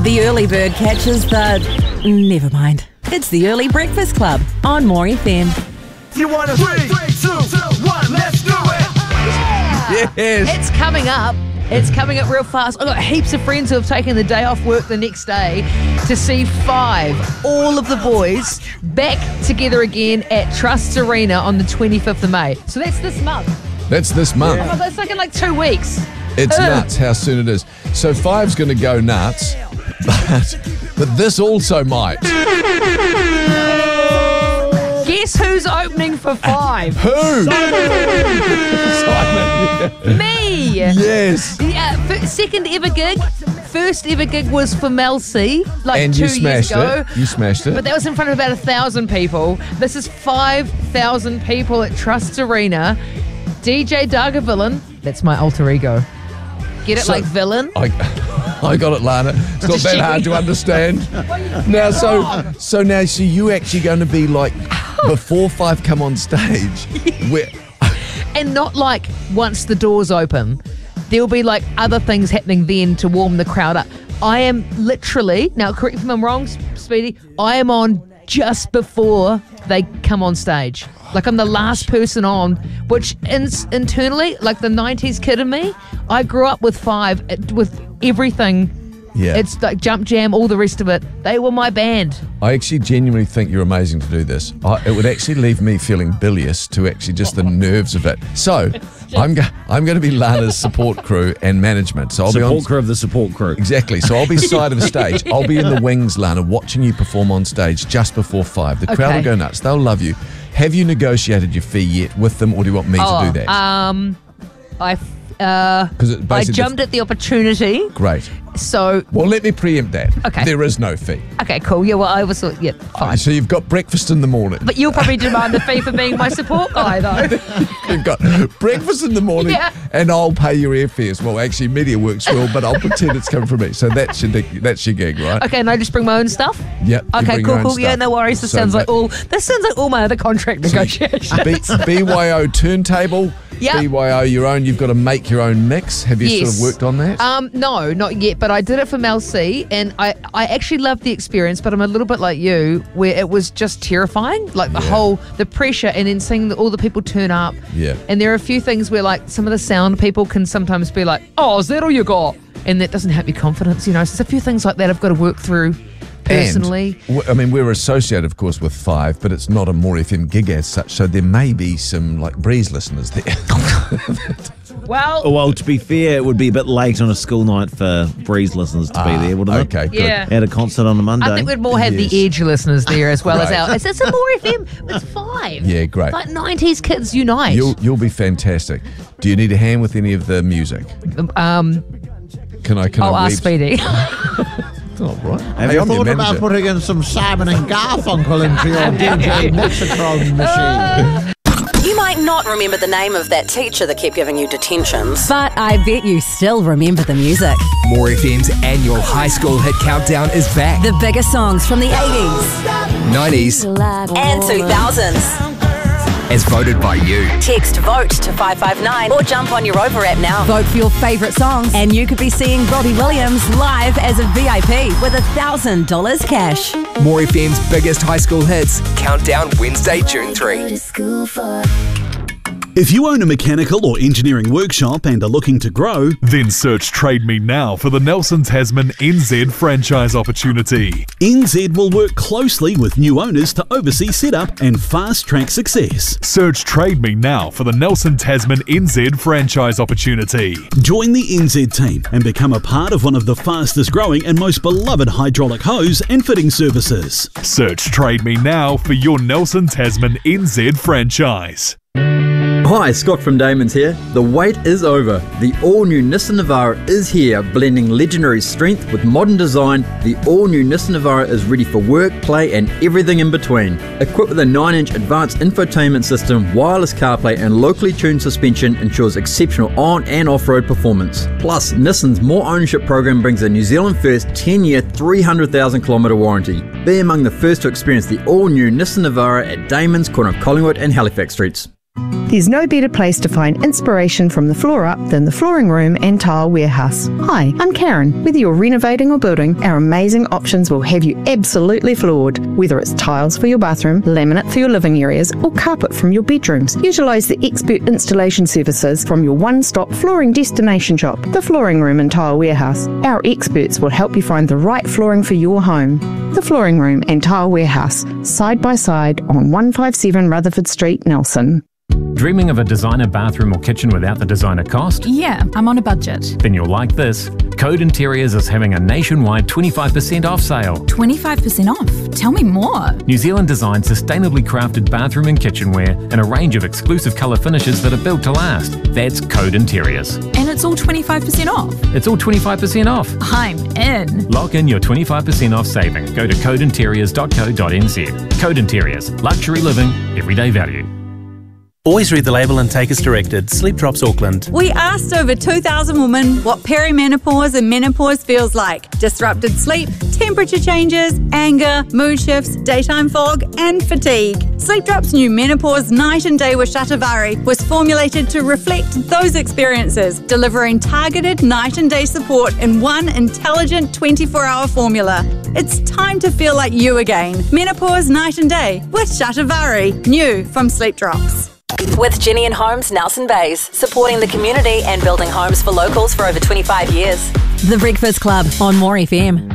The early bird catches the... Never mind. It's the Early Breakfast Club on More FM. You want to 3, 2, 1, let's do it! Yes. It's coming up. It's coming up real fast. I've got heaps of friends who have taken the day off work the next day to see Five, all of the boys, back together again at Trust Arena on the 25th of May. So that's this month. That's this month. Oh, that's like in like 2 weeks. It's nuts how soon it is. So Five's going to go nuts, but this also might. Guess who's opening for Five? Who? Simon. Me. Yes. Yeah, second ever gig. First ever gig was for Mel C, like And 2 you years smashed ago. it. You smashed it. But that was in front of about 1,000 people. This is 5,000 people at Trust Arena. DJ Darga Villain, that's my alter ego. Get it, So- like villain? I got it, Lana. It's not that hard to understand. Now, so you actually going to be like before Five come on stage? Where, And not like once the doors open. There'll be like other things happening then to warm the crowd up. I am literally, now correct me if I'm wrong, Speedy, I am on just before they come on stage. Like I'm the last person on, which internally, like the 90s kid in me, I grew up with Five, with everything. Yeah. It's like Jump Jam, all the rest of it. They were my band. I actually genuinely think you're amazing to do this. It would actually leave me feeling bilious to actually just the nerves of it. So I'm going to be Lana's support crew and management. So I'll be on crew of the support crew. Exactly. So I'll be side of the stage. I'll be in the wings, Lana, watching you perform on stage just before Five. The crowd will go nuts. They'll love you. Have you negotiated your fee yet with them, or do you want me to do that? I jumped at the opportunity. Great. So, well, let me preempt that. Okay. There is no fee. Okay, cool. Yeah, well, I was, fine. So you've got breakfast in the morning. But you'll probably demand the fee for being my support guy, though. You've got breakfast in the morning, and I'll pay your airfares. Well, actually, Media works well, but I'll pretend it's coming from me. So that's your gig, right? Okay, and I just bring my own stuff? Yep. Okay, cool. Yeah, no worries. This sounds like all my other contract negotiations. BYO turntable. Yep. BYO your own. You've got to make your own mix. Have you sort of worked on that? No, not yet. But I did it for Mel C, and I actually loved the experience. But I'm a little bit like you, where it was just terrifying, like the pressure, and then seeing all the people turn up. Yeah. And there are a few things where like some of the sound people can sometimes be like, "Oh, is that all you got?" And that doesn't help your confidence, So there's a few things like that I've got to work through. Personally, and, we're associated, of course, with Five, but it's not a More FM gig as such. So there may be some like Breeze listeners there. Well, to be fair, it would be a bit late on a school night for Breeze listeners to be there, wouldn't it? Okay, good. Yeah. At a concert on a Monday. I think we'd more have the Edge listeners there as well as our. It's a More FM. It's Five. Yeah, great. Like 90s kids unite. You'll be fantastic. Do you need a hand with any of the music? Can I ask Speedy. Oh, right. Have you thought about putting in some Simon and Garfunkel into your DJ Mixicron machine? You might not remember the name of that teacher that kept giving you detentions, but I bet you still remember the music. More FM's annual high school hit countdown is back. The biggest songs from the 80s, 90s, and 2000s. as voted by you. Text VOTE to 559 or jump on your Rover app now. Vote for your favourite songs and you could be seeing Robbie Williams live as a VIP with $1,000 cash. More FM's biggest high school hits countdown Wednesday, June 3. If you own a mechanical or engineering workshop and are looking to grow, then search Trade Me now for the Nelson Tasman NZ franchise opportunity. NZ will work closely with new owners to oversee setup and fast-track success. Search Trade Me now for the Nelson Tasman NZ franchise opportunity. Join the NZ team and become a part of one of the fastest growing and most beloved hydraulic hose and fitting services. Search Trade Me now for your Nelson Tasman NZ franchise. Hi, Scott from Damon's here. The wait is over. The all-new Nissan Navara is here, blending legendary strength with modern design. The all-new Nissan Navara is ready for work, play and everything in between. Equipped with a 9-inch advanced infotainment system, wireless CarPlay and locally tuned suspension ensures exceptional on and off-road performance. Plus, Nissan's More Ownership program brings a New Zealand first 10-year, 300,000 kilometre warranty. Be among the first to experience the all-new Nissan Navara at Damon's, corner of Collingwood and Halifax Streets. There's no better place to find inspiration from the floor up than the Flooring Room and Tile Warehouse. Hi, I'm Karen. Whether you're renovating or building, our amazing options will have you absolutely floored. Whether it's tiles for your bathroom, laminate for your living areas, or carpet from your bedrooms, utilise the expert installation services from your one-stop flooring destination shop, the Flooring Room and Tile Warehouse. Our experts will help you find the right flooring for your home. The Flooring Room and Tile Warehouse, side by side on 157 Rutherford Street, Nelson. Dreaming of a designer bathroom or kitchen without the designer cost? Yeah, I'm on a budget. Then you'll like this. Code Interiors is having a nationwide 25% off sale. 25% off? Tell me more. New Zealand designed sustainably crafted bathroom and kitchenware in a range of exclusive colour finishes that are built to last. That's Code Interiors. And it's all 25% off? It's all 25% off. I'm in. Lock in your 25% off saving. Go to codeinteriors.co.nz. Code Interiors. Luxury living, everyday value. Always read the label and take as directed. Sleep Drops Auckland. We asked over 2,000 women what perimenopause and menopause feels like. Disrupted sleep, temperature changes, anger, mood shifts, daytime fog, and fatigue. Sleep Drops' new Menopause Night and Day with Shatavari was formulated to reflect those experiences, delivering targeted night and day support in one intelligent 24-hour formula. It's time to feel like you again. Menopause Night and Day with Shatavari. New from Sleep Drops. With Ginny and Homes Nelson Bays, supporting the community and building homes for locals for over 25 years. The Breakfast Club on More FM.